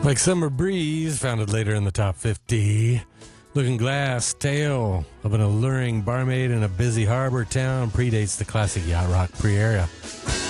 Like Summer Breeze, founded later in the top 50. Looking Glass, tale of an alluring barmaid in a busy harbor town predates the classic yacht rock pre-era.